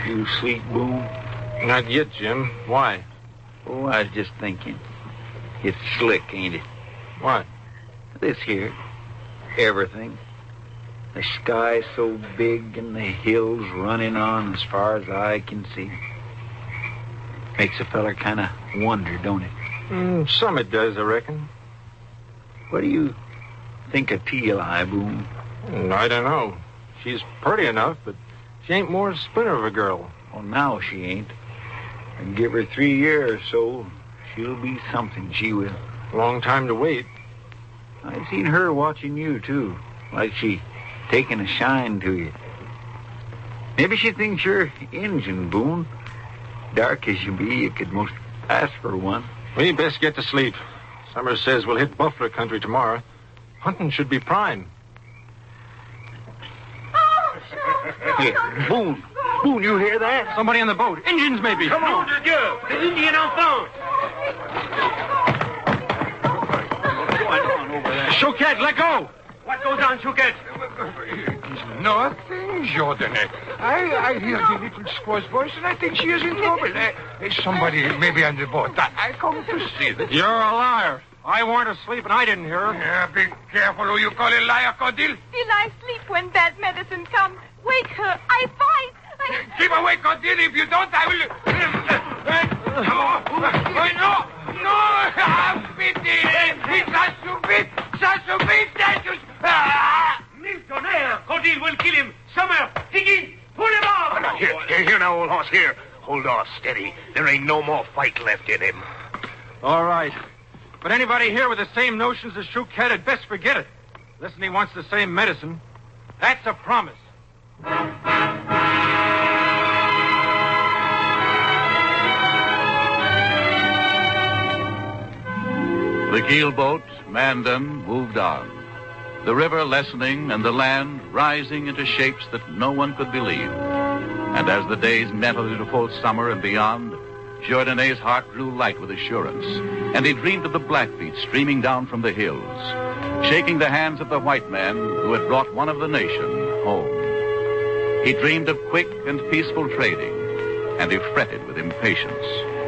you sleep, Boone? Not yet, Jim. Why? Oh, I was just thinking. It's slick, ain't it? What? This here. Everything. The sky so big and the hills running on as far as I can see. Makes a feller kind of wonder, don't it? Some it does, I reckon. What do you think of T.L.I., Boone? I don't know. She's pretty enough, but she ain't more splinter of a girl. Well, now she ain't. And give her 3 years or so, she'll be something, she will. Long time to wait. I've seen her watching you, too. Like she taking a shine to you. Maybe she thinks you're Injun, Boone. Dark as you be, you could most ask for one. We best get to sleep. Summers says we'll hit buffalo country tomorrow. Hunting should be prime. Hey, Boone, you hear that? Somebody on the boat. Indians, maybe. Come on. The Indian enfant. What's going on over there? Chouquette, let go! What goes on, Chouquette? Nothing, Jordan. I hear the little squaw's voice, and I think she is in trouble. Somebody may be on the boat. I come to see that. You're a liar. I weren't asleep, and I didn't hear her. Yeah, be careful who you call a liar, Cordil. Still I sleep when bad medicine comes. Wake her. I fight. Keep awake, Cordil. If you don't, I will... No! Have pity! Ça suffit! Mille tonnerres! Cordil will kill him. Summer, Higgins, pull him off! Here now, old horse, here. Hold on, steady. There ain't no more fight left in him. All right. But anybody here with the same notions as Chouquette had best forget it. Listen, he wants the same medicine. That's a promise. The keelboat, Mandan, moved on. The river lessening and the land rising into shapes that no one could believe. And as the days nettled into full summer and beyond, Jourdain's heart grew light with assurance, and he dreamed of the Blackfeet streaming down from the hills, shaking the hands of the white man who had brought one of the nation home. He dreamed of quick and peaceful trading, and he fretted with impatience.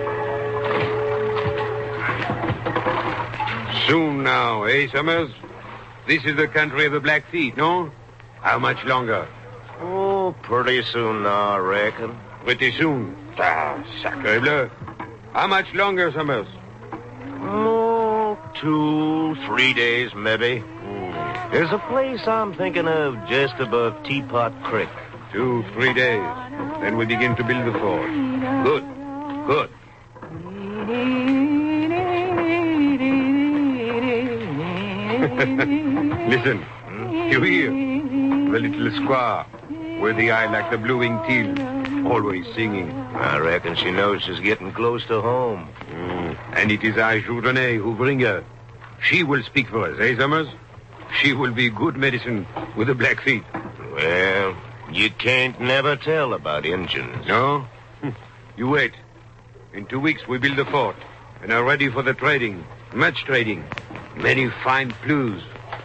Soon now, eh, Summers? This is the country of the Blackfeet, no? How much longer? Oh, pretty soon now, I reckon. Pretty soon. Sacre bleu. How much longer, Summers? Oh, 2-3 days, maybe. There's a place I'm thinking of just above Teapot Creek. 2-3 days. Then we begin to build the fort. Good. Listen. You hear? The little squaw, with the eye like the blue-winged teal, always singing. I reckon she knows she's getting close to home. And it is I, Jourdain, who bring her. She will speak for us, eh, Summers? She will be good medicine with the Blackfeet. Well, you can't never tell about Injuns. No? You wait. In 2 weeks, we build the fort and are ready for the trading. Much trading. Many fine flues.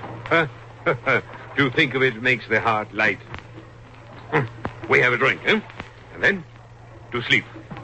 To think of it makes the heart light. We have a drink, eh? And then, to sleep.